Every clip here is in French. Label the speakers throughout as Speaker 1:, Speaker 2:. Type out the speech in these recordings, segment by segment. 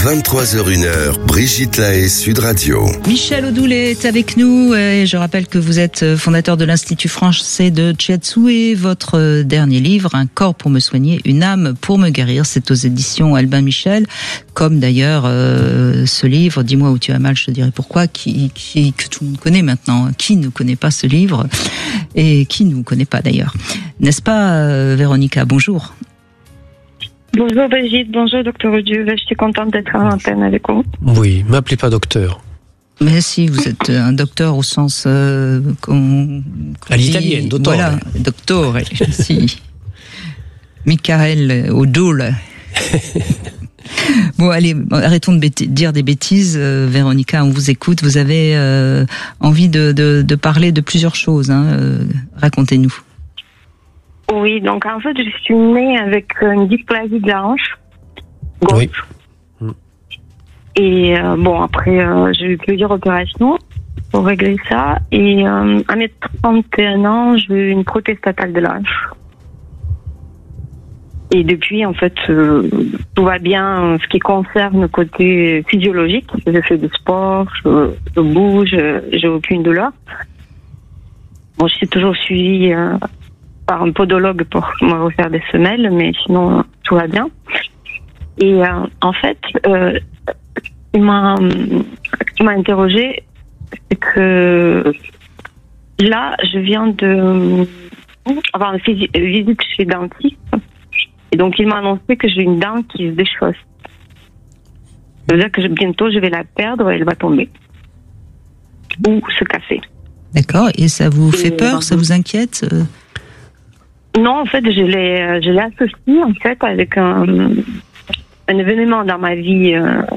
Speaker 1: 23h01, Brigitte Lahaie, Sud Radio.
Speaker 2: Michel Audoulet est avec nous et je rappelle que vous êtes fondateur de l'Institut français de Shiatsu et votre dernier livre, Un corps pour me soigner, une âme pour me guérir, c'est aux éditions Albin Michel, comme d'ailleurs ce livre, Dis-moi où tu as mal, je te dirai pourquoi, que tout le monde connaît maintenant. Qui ne connaît pas ce livre et qui ne vous connaît pas d'ailleurs. N'est-ce pas Véronica? Bonjour.
Speaker 3: Bonjour Brigitte, bonjour Docteur Audieu, je suis contente d'être en antenne avec vous.
Speaker 4: Oui, m'appelez pas docteur.
Speaker 2: Mais si, vous êtes un docteur au sens
Speaker 4: à l'italienne, dottore.
Speaker 2: Voilà, dottore, si. Michael Audoulet. Bon, allez, arrêtons de dire des bêtises. Véronica, on vous écoute. Vous avez envie de parler de plusieurs choses. Racontez-nous.
Speaker 3: Oui, donc en fait, je suis née avec une dysplasie de la hanche gauche. Oui. Et après, j'ai eu plusieurs opérations pour régler ça. Et à mes 31 ans, j'ai eu une prothèse fatale de la hanche. Et depuis, en fait, tout va bien en ce qui concerne le côté physiologique. Je fais du sport, je bouge, j'ai aucune douleur. Bon, je suis toujours suivie par un podologue pour me refaire des semelles, mais sinon, tout va bien. Et en fait, il m'a interrogé, c'est que là, je viens de avoir une visite chez le dentiste. Et donc, il m'a annoncé que j'ai une dent qui se déchausse. Ça veut dire que bientôt, je vais la perdre et elle va tomber. Ou se casser.
Speaker 2: D'accord. Et ça vous fait peur? Ça vous inquiète?
Speaker 3: Non, en fait, je l'ai associé, en fait, avec un événement dans ma vie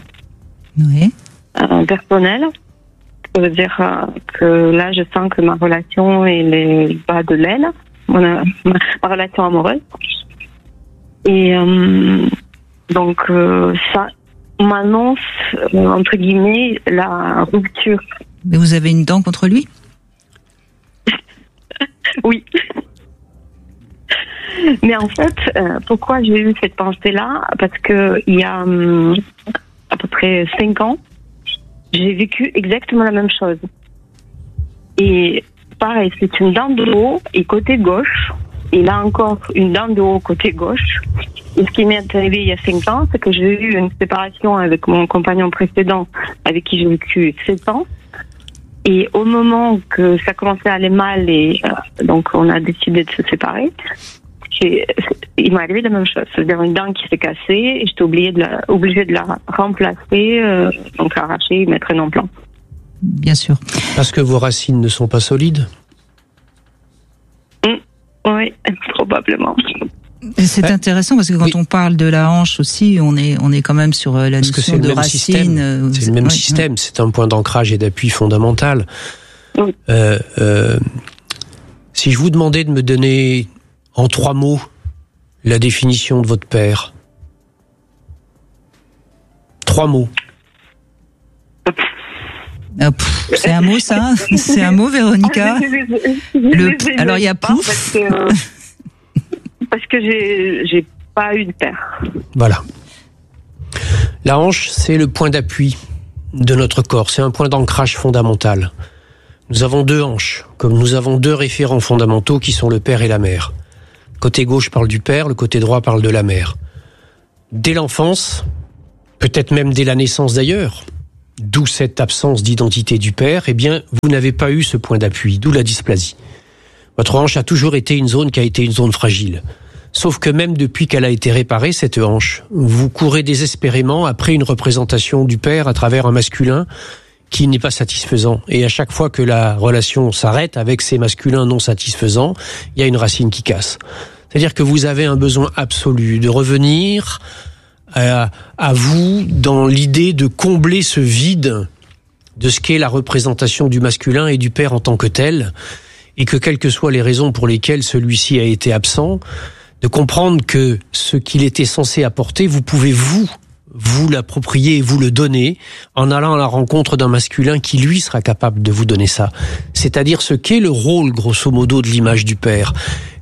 Speaker 3: personnelle. Ça veut dire que là, je sens que ma relation, elle est bas de l'aile. Ma relation amoureuse. Et donc ça m'annonce entre guillemets la rupture.
Speaker 2: Mais vous avez une dent contre lui?
Speaker 3: Oui. Mais en fait, pourquoi j'ai eu cette pensée-là? Parce que il y a à peu près 5 ans, j'ai vécu exactement la même chose. Et pareil, c'est une dent de haut et côté gauche. Et là encore, une dent de haut côté gauche. Et ce qui m'est arrivé il y a 5 ans, c'est que j'ai eu une séparation avec mon compagnon précédent, avec qui j'ai vécu 7 ans. Et au moment que ça commençait à aller mal, et donc on a décidé de se séparer, il m'est arrivé la même chose. C'est-à-dire une dent qui s'est cassée, et j'étais obligée de la remplacer, donc arracher et mettre un implant.
Speaker 2: Bien sûr.
Speaker 4: Parce que vos racines ne sont pas solides?
Speaker 3: Oui, probablement.
Speaker 2: C'est intéressant parce que quand on parle de la hanche aussi, on est quand même sur la notion de racine.
Speaker 4: C'est le même système, c'est un point d'ancrage et d'appui fondamental. Oui. Si je vous demandais de me donner en 3 mots la définition de votre père. 3 mots.
Speaker 2: C'est un mot, ça? C'est un mot, Véronica? Alors, il y a pouf.
Speaker 3: Parce que j'ai pas eu de père.
Speaker 4: Voilà. La hanche, c'est le point d'appui de notre corps. C'est un point d'ancrage fondamental. Nous avons 2 hanches, comme nous avons 2 référents fondamentaux qui sont le père et la mère. Le côté gauche parle du père, le côté droit parle de la mère. Dès l'enfance, peut-être même dès la naissance d'ailleurs, d'où cette absence d'identité du père, eh bien, vous n'avez pas eu ce point d'appui, d'où la dysplasie. Votre hanche a toujours été une zone qui a été une zone fragile. Sauf que même depuis qu'elle a été réparée, cette hanche, vous courez désespérément après une représentation du père à travers un masculin qui n'est pas satisfaisant. Et à chaque fois que la relation s'arrête avec ces masculins non satisfaisants, il y a une racine qui casse. C'est-à-dire que vous avez un besoin absolu de revenir à vous dans l'idée de combler ce vide de ce qu'est la représentation du masculin et du père en tant que tel, et que quelles que soient les raisons pour lesquelles celui-ci a été absent, de comprendre que ce qu'il était censé apporter, vous pouvez vous l'approprier et vous le donner en allant à la rencontre d'un masculin qui, lui, sera capable de vous donner ça. C'est-à-dire ce qu'est le rôle, grosso modo, de l'image du père.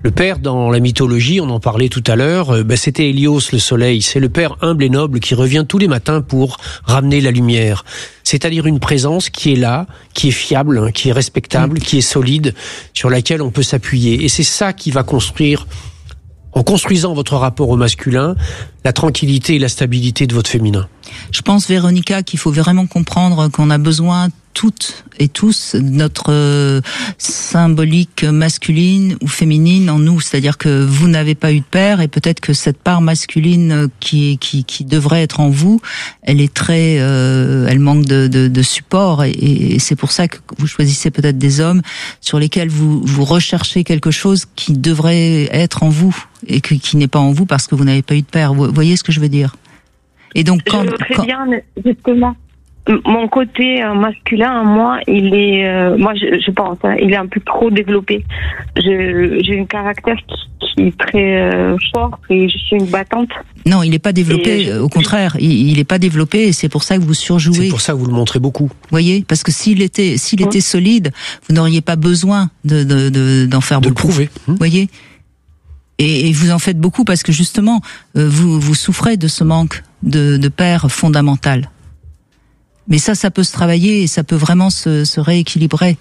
Speaker 4: Le père, dans la mythologie, on en parlait tout à l'heure, c'était Hélios, le soleil. C'est le père humble et noble qui revient tous les matins pour ramener la lumière. C'est-à-dire une présence qui est là, qui est fiable, qui est respectable, qui est solide, sur laquelle on peut s'appuyer. Et c'est ça qui va construire, en construisant votre rapport au masculin, la tranquillité et la stabilité de votre féminin.
Speaker 2: Je pense, Véronica, qu'il faut vraiment comprendre qu'on a besoin toutes et tous de notre symbolique masculine ou féminine en nous. C'est-à-dire que vous n'avez pas eu de père et peut-être que cette part masculine qui devrait être en vous, elle est très, elle manque de support et c'est pour ça que vous choisissez peut-être des hommes sur lesquels vous recherchez quelque chose qui devrait être en vous et qui n'est pas en vous parce que vous n'avez pas eu de père. Vous voyez ce que je veux dire? Et donc
Speaker 3: très bien, justement. Mon côté masculin, moi, il est, moi, je pense, il est un peu trop développé. J'ai un caractère qui est très fort et je suis une battante.
Speaker 2: Non, il n'est pas développé. Au contraire, il n'est pas développé et c'est pour ça que vous surjouez.
Speaker 4: C'est pour ça que vous le montrez beaucoup.
Speaker 2: Vous voyez, parce que s'il était solide, vous n'auriez pas besoin d'en faire beaucoup.
Speaker 4: De le prouver.
Speaker 2: Vous voyez. Et vous en faites beaucoup parce que justement, vous souffrez de ce manque de père fondamental. Mais ça peut se travailler et ça peut vraiment se rééquilibrer.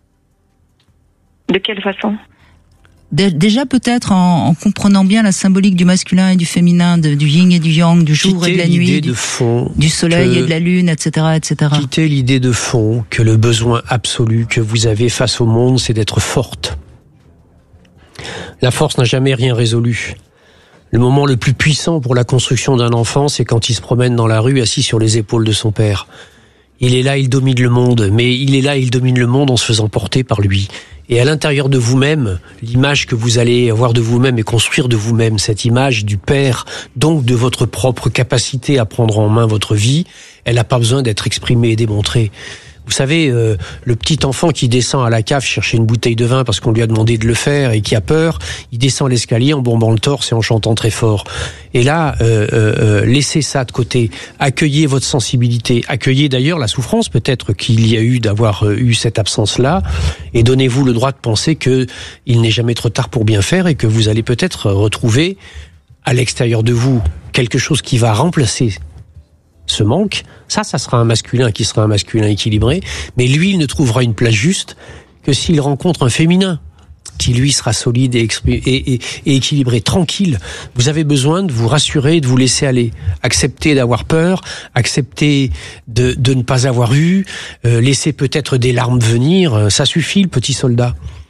Speaker 3: De quelle façon?
Speaker 2: Déjà peut-être en comprenant bien la symbolique du masculin et du féminin, du yin et du yang, du jour et de la nuit, du soleil et de la lune, etc., etc.
Speaker 4: Quittez l'idée de fond que le besoin absolu que vous avez face au monde, c'est d'être forte. La force n'a jamais rien résolu. Le moment le plus puissant pour la construction d'un enfant, c'est quand il se promène dans la rue assis sur les épaules de son père. Il est là, il domine le monde, mais il est là, il domine le monde en se faisant porter par lui. Et à l'intérieur de vous-même, l'image que vous allez avoir de vous-même et construire de vous-même, cette image du père, donc de votre propre capacité à prendre en main votre vie, elle n'a pas besoin d'être exprimée et démontrée. Vous savez, le petit enfant qui descend à la cave chercher une bouteille de vin parce qu'on lui a demandé de le faire et qui a peur, il descend l'escalier en bombant le torse et en chantant très fort. Et là, laissez ça de côté. Accueillez votre sensibilité. Accueillez d'ailleurs la souffrance peut-être qu'il y a eu d'avoir eu cette absence-là. Et donnez-vous le droit de penser que il n'est jamais trop tard pour bien faire et que vous allez peut-être retrouver à l'extérieur de vous quelque chose qui va remplacer ce manque. Ça sera un masculin qui sera un masculin équilibré, mais lui, il ne trouvera une place juste que s'il rencontre un féminin qui, lui, sera solide et équilibré, tranquille. Vous avez besoin de vous rassurer, de vous laisser aller. Accepter d'avoir peur, accepter de ne pas avoir eu, laisser peut-être des larmes venir, ça suffit, le petit soldat.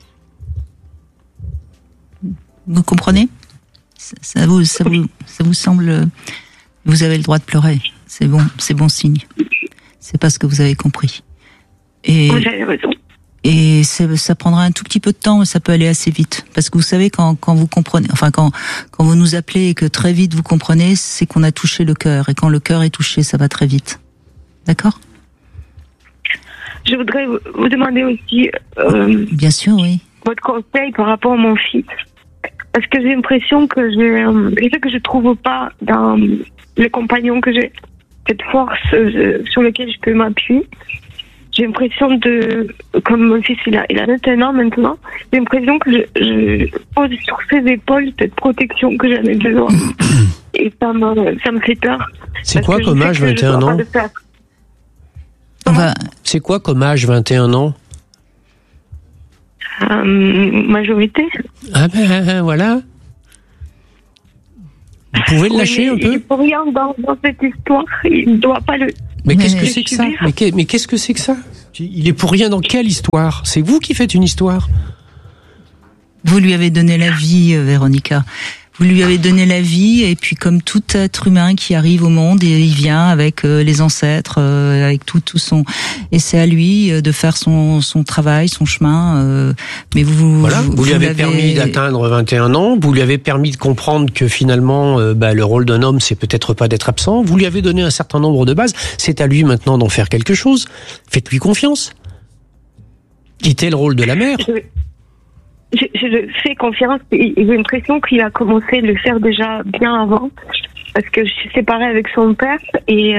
Speaker 2: Vous comprenez ? Ça vous semble... Vous avez le droit de pleurer. C'est bon signe. C'est parce que vous avez compris. Et ça prendra un tout petit peu de temps, mais ça peut aller assez vite. Parce que vous savez, quand vous comprenez, enfin, quand vous nous appelez et que très vite vous comprenez, c'est qu'on a touché le cœur. Et quand le cœur est touché, ça va très vite. D'accord ?
Speaker 3: Je voudrais vous demander aussi...
Speaker 2: bien sûr, oui.
Speaker 3: Votre conseil par rapport à mon fils. Parce que j'ai l'impression que je trouve pas dans les compagnons que j'ai cette force sur laquelle je peux m'appuyer. J'ai l'impression comme mon fils il a 21 ans maintenant, j'ai l'impression que je pose sur ses épaules cette protection que j'avais besoin. Et ça me fait peur.
Speaker 4: C'est quoi comme âge, 21 ans ? C'est quoi comme âge, 21 ans ?
Speaker 3: Majorité.
Speaker 4: Ah ben voilà. Vous pouvez le lâcher un peu.
Speaker 3: Il faut rien dans cette histoire. Il ne doit pas le.
Speaker 4: Mais qu'est-ce que c'est que ça ? Mais qu'est-ce que c'est que ça ? Il est pour rien dans quelle histoire ? C'est vous qui faites une histoire.
Speaker 2: Vous lui avez donné la vie, Véronica. Vous lui avez donné la vie, et puis comme tout être humain qui arrive au monde, et il vient avec les ancêtres, avec tout son, et c'est à lui de faire son travail, son chemin. Mais vous
Speaker 4: lui avez permis d'atteindre 21 ans. Vous lui avez permis de comprendre que finalement, le rôle d'un homme, c'est peut-être pas d'être absent. Vous lui avez donné un certain nombre de bases. C'est à lui maintenant d'en faire quelque chose. Faites-lui confiance. Quittez le rôle de la mère.
Speaker 3: Je fais confiance, j'ai l'impression qu'il a commencé à le faire déjà bien avant, parce que je suis séparée avec son père, et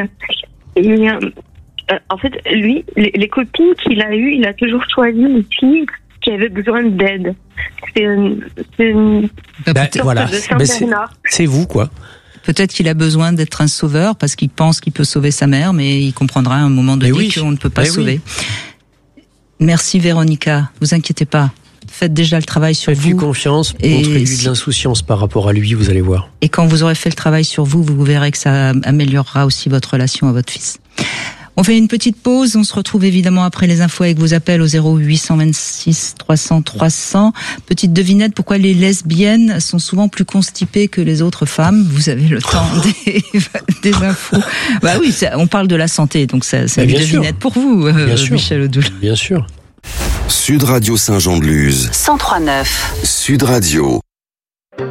Speaker 3: en fait, lui, les copines qu'il a eues, il a toujours choisi une fille qui avait besoin d'aide. C'est une sorte
Speaker 4: voilà.
Speaker 3: de Saint-Bernard.
Speaker 4: C'est vous, quoi.
Speaker 2: Peut-être qu'il a besoin d'être un sauveur parce qu'il pense qu'il peut sauver sa mère, mais il comprendra à un moment donné qu'on ne peut pas sauver. Oui. Merci Véronica, vous inquiétez pas. Faites déjà le travail sur vous. Faites-lui
Speaker 4: confiance, montrez-lui de l'insouciance par rapport à lui, vous allez voir.
Speaker 2: Et quand vous aurez fait le travail sur vous, vous verrez que ça améliorera aussi votre relation à votre fils. On fait une petite pause, on se retrouve évidemment après les infos avec vos appels au 0826 300 300. Petite devinette, pourquoi les lesbiennes sont souvent plus constipées que les autres femmes? Vous avez le temps des infos. Bah oui, on parle de la santé, donc c'est une devinette pour vous, Michel Odoul.
Speaker 4: Bien sûr.
Speaker 1: Sud Radio Saint-Jean-de-Luz.
Speaker 5: 103.9.
Speaker 1: Sud Radio.